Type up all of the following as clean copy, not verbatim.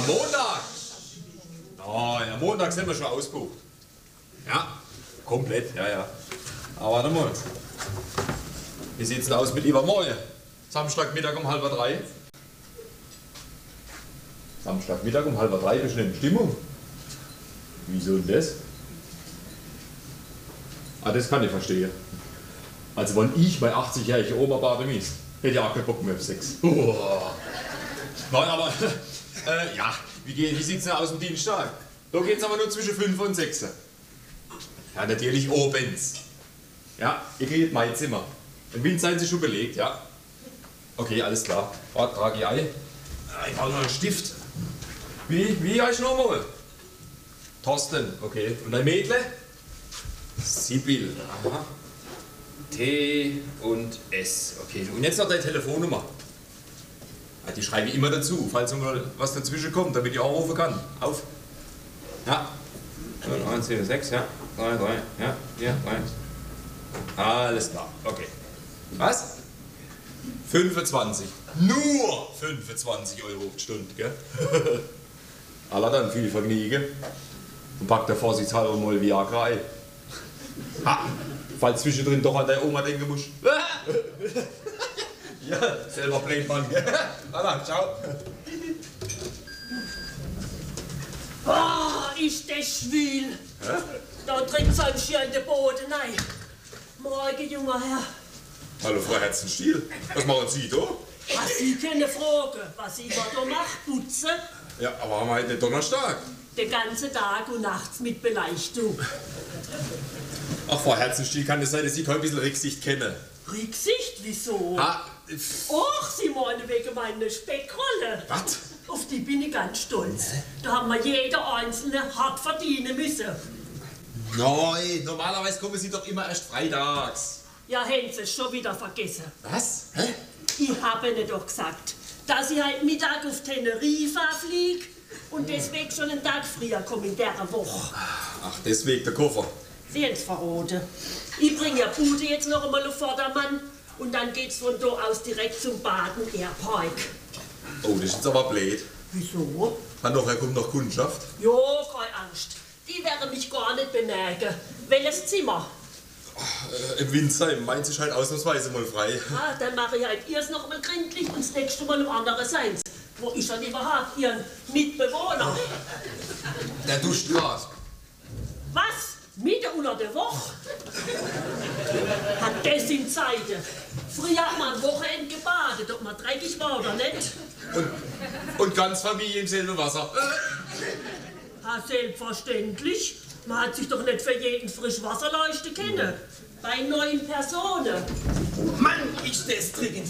Am Montag? Oh, ja, Montag sind wir schon ausgebucht. Ja, komplett, ja. Aber warte mal. Wie sieht's denn aus mit übermorgen? Samstagmittag um 2:30. Samstagmittag um 2:30 bist du in Stimmung. Wieso denn das? Ah, das kann ich verstehen. Also wenn ich bei 80-jährigen Oma baden müsste, hätte ich auch keinen Bock mehr auf Sex. Oh. Nein, aber, ja, wie sieht's denn aus dem Dienstag? Da geht's aber nur zwischen 5 und 6. Ja, natürlich obens. Ja, ihr kriegt mein Zimmer. Im Wind seien Sie schon belegt, ja? Okay, alles klar. Warte, trage ich ein. Ich brauche noch einen Stift. Wie heißt du nochmal? Thorsten, okay. Und dein Mädle? Sibyl. Aha. T und S. Okay. Und jetzt noch deine Telefonnummer. Ja, die schreibe ich immer dazu, falls mal was dazwischen kommt, damit ich auch rufen kann. Auf. Ja. 1, 4, 6, ja. 3, 3, ja. 4, 3. Alles klar. Okay. Was? 25. Nur 25 € die Stunde, gell? Allah dann viel Vergnügen. Und packt der vorsichtshalber mal Viagra ein. Ha! Falls zwischendrin doch an deine Oma denken musst. Ja, selber Playmann, gell? Allah, ciao. Oh, ist das schwül. Hä? Da trinkt so ein Schier in den Boden rein. Morgen, junger Herr. Hallo, Frau Herzenstiel. Was machen Sie da? Was Sie können fragen, was ich da mache, putzen. Ja, aber haben wir heute nicht Donnerstag? Den ganzen Tag und nachts mit Beleuchtung. Ach, Frau Herzenstiel, kann es sein, dass ich heute ein bisschen Rücksicht kenne? Rücksicht, wieso? Ah, Och, Sie meinen wegen meiner Speckrolle. was? Auf die bin ich ganz stolz. Da haben wir jeder Einzelne hart verdienen müssen. Nein, normalerweise kommen Sie doch immer erst freitags. Ja, haben Sie es schon wieder vergessen. Was? Hä? Ich habe Ihnen doch gesagt, dass ich heute Mittag auf Teneriffa fliege und deswegen schon einen Tag früher komme in dieser Woche. Ach, deswegen der Koffer. Sie haben es verraten. Ich bringe ja Bude jetzt noch einmal auf Vordermann und dann geht's von da aus direkt zum Baden Airpark. Oh, das ist jetzt aber blöd. Wieso? Nachher kommt noch Kundschaft. Jo, keine Angst. Die werden mich gar nicht bemerken. Welches Zimmer? Im Windsheim, meins ist halt ausnahmsweise mal frei. Ah, dann mache ich halt erst noch einmal gründlich und das nächste Mal im anderen seins. Wo ist dann überhaupt Ihren Mitbewohner? Der duscht grad. Was? Mitte unter der Woche? Hat das in Zeiten? Früher hat man am Wochenende gebadet, ob man dreckig war oder nicht. Und ganz Familie im selben Wasser. Ah, selbstverständlich. Man hat sich doch nicht für jeden Frischwasserleuchte kennen. Bei 9 Personen. Mann, ist das dringend.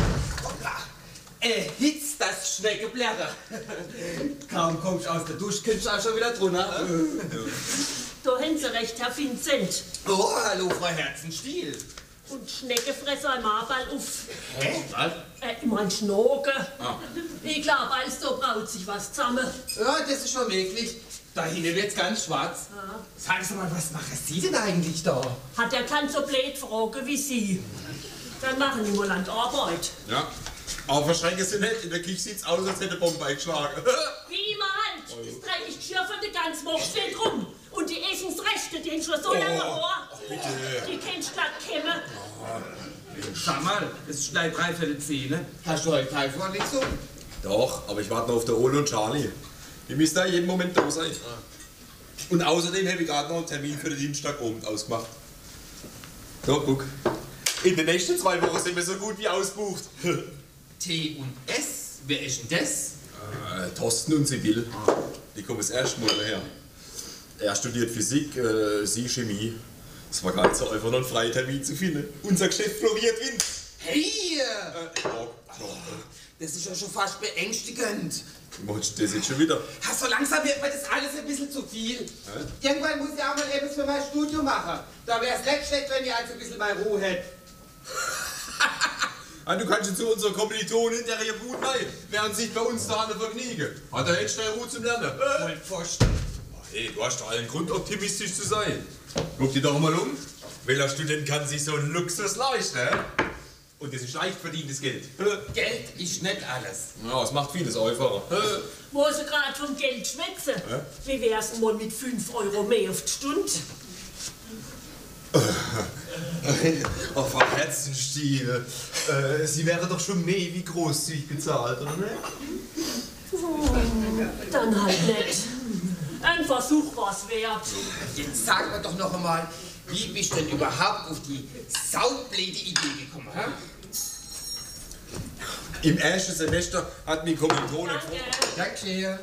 Hitz das Schneckeblärre. Kaum kommst du aus der Dusche, kommst du auch schon wieder drunter. Da haben Sie recht, Herr Vincent. Oh, hallo, Frau Herzenstiel. Und Schneckefresser im Aball auf. Hä? Was? Ich mein Schnoke. Ich glaube, als da braut sich was zusammen. Ja, das ist schon möglich. Da hinten wird's ganz schwarz. Sagen Sie mal, was machen Sie denn eigentlich da? Hat er kein so blöd fragen wie Sie. Dann machen die mal an der Arbeit. Ja. Aber verschränken Sie nicht, in der Küche sieht's aus, als hätte eine Bombe eingeschlagen. Wie immer halt. Das dreckige Geschirr von der ganzen Woche steht rum. Und die Essensreste, die haben schon so lange Ohr. Die kennst du glatt kennen. Sag mal, es ist gleich 9:45, ne? Hast du heute keine Vorlesung? Doch, aber ich warte noch auf der Ole und Charlie. Die müssen da jeden Moment da sein. Und außerdem habe ich gerade noch einen Termin für den Dienstagabend ausgemacht. So, guck. In den nächsten 2 Wochen sind wir so gut wie ausgebucht. T und S? Wer ist denn das? Thorsten und Sibyl. Die kommen das erste Mal daher. Er studiert Physik, sie Chemie. Es war gar nicht so einfach, noch einen freien Termin zu finden. Unser Geschäft floriert Wind. Hey! Das ist ja schon fast beängstigend. Machst du das jetzt schon wieder? Ha, so langsam wird mir das alles ein bisschen zu viel. Irgendwann muss ich auch mal etwas für mein Studium machen. Da wäre es nicht schlecht, wenn ich also ein bisschen mal Ruhe hätte. Du kannst jetzt zu unserer Kommilitonin der hier gut rein, während sich bei uns da eine vergnügen. Hat er jetzt schnell Ruhe zum Lernen? Voll Pfosten. Hey, du hast doch allen Grund, optimistisch zu sein. Guck dir doch mal um. Welcher Student kann sich so einen Luxus leisten? Und das ist leicht verdientes Geld. Geld ist nicht alles. Ja, es macht vieles einfacher. Wo sie gerade vom Geld schwätzen. Wie wär's denn mal mit 5 Euro mehr auf die Stunde? Oh, Frau Herzenstiel, Sie wären doch schon mehr wie großzügig bezahlt, oder nicht? Dann halt nicht. Ein Versuch war's wert. Jetzt sag mir doch noch einmal, wie bist du denn überhaupt auf die saublöde Idee gekommen, hä? Im ersten Semester hat mein Kommilitone gefragt, Danke.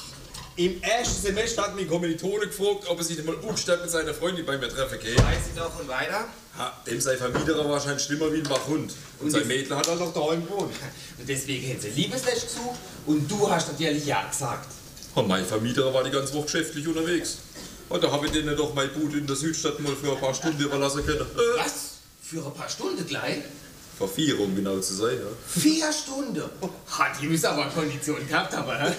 ob er sich mal umstatt mit seiner Freundin bei mir treffen kann. Weiß ich doch und weiter. Dem sein Vermieter wahrscheinlich schlimmer wie ein Wachhund. Und sein Mädel hat halt noch daheim gewohnt. Und deswegen hätte sie Liebeslesch gesucht und du hast natürlich ja gesagt. Und mein Vermieter war die ganze Woche geschäftlich unterwegs. Und da habe ich denen doch mein Bude in der Südstadt mal für ein paar Stunden überlassen können. Was? Für ein paar Stunden gleich? Vor 4, um genau zu sein, ja. 4 Stunden? Hat die müssen aber Kondition gehabt haben, hä?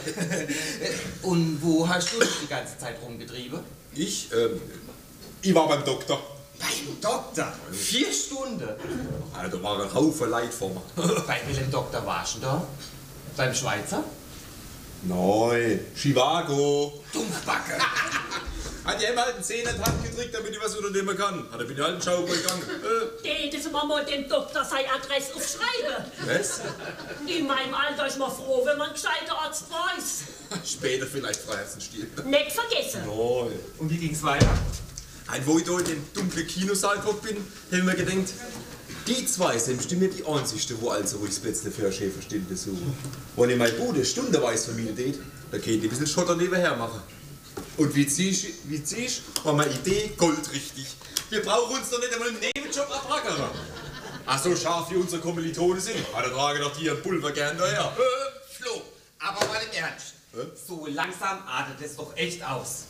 Und wo hast du dich die ganze Zeit rumgetrieben? Ich war beim Doktor. Beim Doktor? 4 Stunden? Ja, da war ein Haufen Leid vor mir. Bei welchem Doktor warst du da? Beim Schweizer? Nein, Chivago. Dumpfbacke. Hat ja immer halt einen Zehner in die Hand gedrückt, damit ich was unternehmen kann. Hat er bin ich halt einen Schaukel gegangen. Hätten Sie mir mal dem Doktor seine Adresse aufschreiben. Was? In meinem Alter ist man froh, wenn man einen gescheiten Arzt weiß. Später vielleicht, Frau Herzenstiel. Nicht vergessen. Nein. Und wie ging's weiter? Wo ich da in den dunklen Kinosaal geguckt bin, habe ich mir gedacht, die zwei sind bestimmt die einzigsten, wo also ruhig das Plätzle für eine Schäferstinde suchen. Wenn ich meine Bude stundenweise vermietet hätte, dann könnte ich ein bisschen Schotter nebenher machen. Und wie ziehst war meine Idee goldrichtig. Wir brauchen uns doch nicht einmal einen Nebenjob abrackern. Ach so scharf wie unsere Kommilitonen sind, da tragen doch die ihren Pulver gern daher. Flo, aber mal im Ernst. So langsam artet es doch echt aus.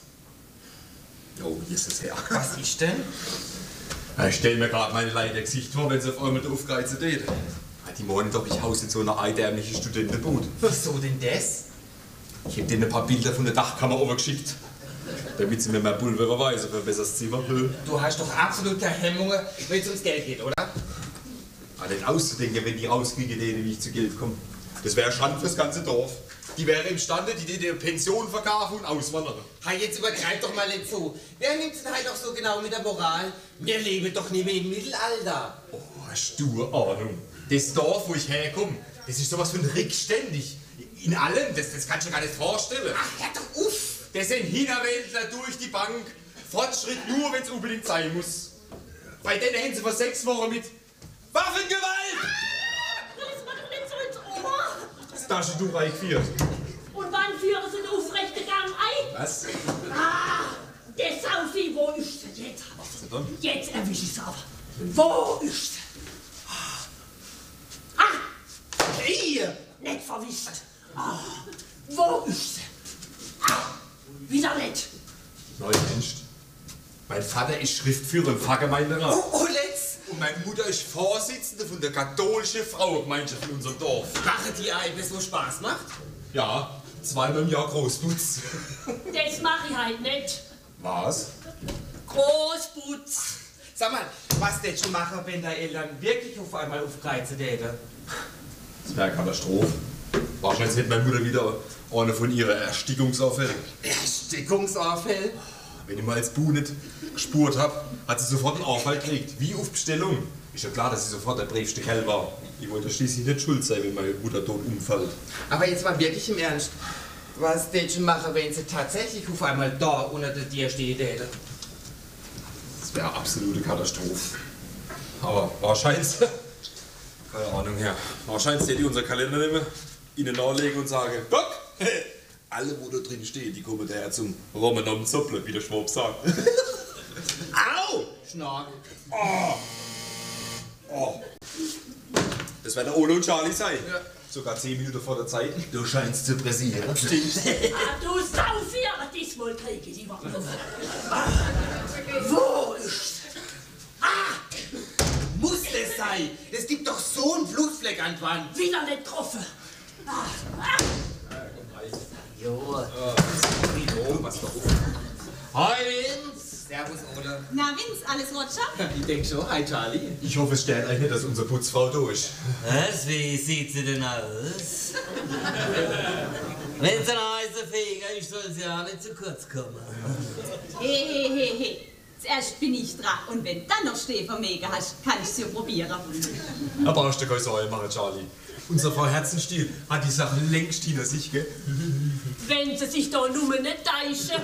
Oh, hier ist es her. Was ist denn? Ich stell mir gerade meine Leute Gesicht vor, wenn sie auf einmal aufgreifen geht. Die meinen doch, ich haus in so einer eidärmlichen Studentenbude. Wieso denn das? Ich hab denen ein paar Bilder von der Dachkammer übergeschickt, damit sie mir mein Pulver überweisen für ein besseres Zimmer. Du hast doch absolut keine Hemmungen, wenn es ums Geld geht, oder? Nicht auszudenken, wenn die rauskriegen, denen wie ich zu Geld komme. Das wäre Schande fürs ganze Dorf. Die wäre imstande, die denen Pension verkaufen und auswandern. Hey, jetzt übertreib doch mal nicht so. Wer nimmt's denn halt auch so genau mit der Moral? Wir leben doch nicht mehr im Mittelalter. Oh, hast du eine Ahnung? Das Dorf, wo ich herkomme, das ist sowas von rückständig. In allem, das kannst du dir gar nicht vorstellen. Ach, hör doch auf! Das sind Hinterwäldler durch die Bank. Fortschritt nur, wenn es unbedingt sein muss. Bei denen haben sie vor 6 Wochen mit Waffengewalt! Lass mal doch nicht so ins Ohr. Das Taschentuch eingeführt. Und wann führen Sie den aufrechten Gang ein? Was? Ah, der Saufi, wo ist sie jetzt? Dann? Jetzt erwische ich sie aber. Wo ist sie? Ah, hier, nicht verwischt. Ah, wo ist sie? Ah, wieder nicht. Neuer Mensch. Mein Vater ist Schriftführer im Pfarrgemeinderat. Oh, let's! Und meine Mutter ist Vorsitzende von der katholischen Frauengemeinschaft in unserem Dorf. Machen die Eibe so Spaß macht? Ja, 2-mal im Jahr Großputz. Das mache ich halt nicht. Was? Großputz. Sag mal, was denn schon machen, wenn deine Eltern wirklich auf einmal aufgreifen täten? Das wäre eine Katastrophe. Wahrscheinlich hätte meine Mutter wieder eine von ihren Erstickungsaufällen. Erstickungsaufhell? Wenn ich mal als Bu nicht gespurt hab, hat sie sofort einen Aufhalt gekriegt. Wie auf Bestellung. Ist ja klar, dass sie sofort der brävste Kerl war. Ich wollte schließlich nicht schuld sein, wenn meine Mutter tot umfällt. Aber jetzt mal wirklich im Ernst. Was denn schon machen, wenn sie tatsächlich auf einmal da unter der Tür stehen täten? Das wäre eine absolute Katastrophe. Aber wahrscheinlich, keine Ahnung, ja. Wahrscheinlich hätte ich unseren Kalender nehmen, ihnen nachlegen und sagen, Doc, alle, wo da drin stehen, die kommen daher zum Romanom Zopple, wie der Schwab sagt. Au! Schnork. Oh. Das wird der Ole und Charlie sein. Ja. Sogar 10 Minuten vor der Zeit. Du scheinst zu pressieren. Stimmt. Ah, du Saufi, aber diesmal kriege ich die Waffe. Wo ist sie? Muss das sein? Es gibt doch so einen Blutfleck an der Wand. Wieder nicht getroffen. Jo. Was da oben? Heinz, Servus, Ole. Na, Vince, alles Roger? Ich denk schon. Hi, Charlie. Ich hoffe, es stellt euch nicht, dass unsere Putzfrau durch. Was? Wie sieht sie denn aus? Wenn sie ein heißer Feger ist, soll sie auch nicht zu kurz kommen. Hey. Zuerst bin ich dran. Und wenn dann noch Schläfermäge hast, kann ich sie probieren. Da brauchst du keine Sorge machen, Charlie. Unsere Frau Herzenstiel hat die Sache längst hinter sich, gell? Wenn sie sich da nur nicht täuschen.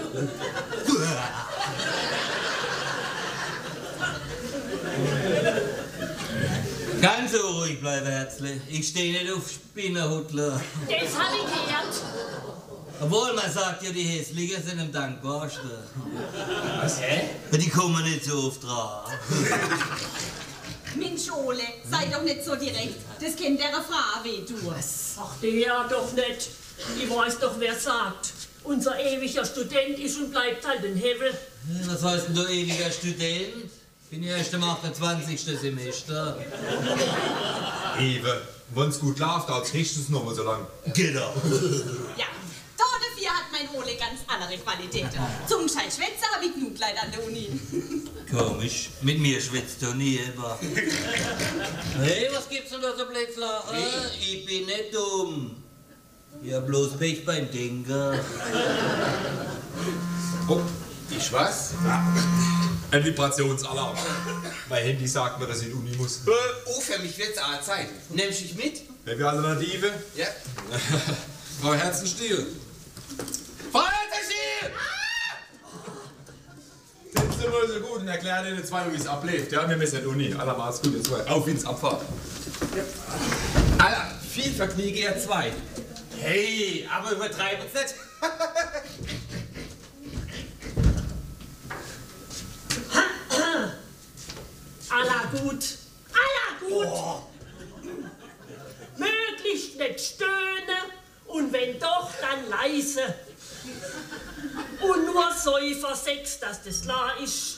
Ganz so ruhig bleiben, Herzli. Ich stehe nicht auf Spinnerhutler. Das hab ich gehört. Obwohl, man sagt ja, die Hässlichen sind am dankbarsten. Was? Die kommen nicht so oft dran. Mensch, Ole, sei doch nicht so direkt. Das kennt der Frau weh, du. Ach, der doch nicht. Ich weiß doch, wer sagt. Unser ewiger Student ist und bleibt halt ein Hebel. Was heißt denn du ewiger Student? Bin ja erst im 28. Semester. Ewe, wenn's gut läuft, dauert's höchstens noch mal so lang. Genau. Ja, da dafür hat mein Ole ganz andere Qualitäten. Zum gescheit Schwätzer habe ich genug Leid an der Uni. Komisch, mit mir schwätzt du nie, aber. Hey, was gibt's denn da so Blödslachen? Ich bin nicht dumm. Ich hab bloß Pech beim Denken. Oh, ich was? Ein Vibrationsalarm. Mein Handy sagt mir, dass ich in die Uni muss. Oh, für mich wird's auch Zeit. Nimmst du dich mit? Welche Alternative? Ja. Frau Herzenstiel. Frau Herzenstiel! Sind Sie wohl so gut und erklären Ihnen zwei, wie es abläuft. Ja, wir müssen in die Uni. Aller macht's gut, jetzt auf ins Abfahrt. Alla, viel Vergnügen, ihr zwei. Hey, aber übertreiben's nicht. Aller gut. Möglichst nicht stöhnen und wenn doch, dann leise. Und nur Säufer 6, dass das klar ist.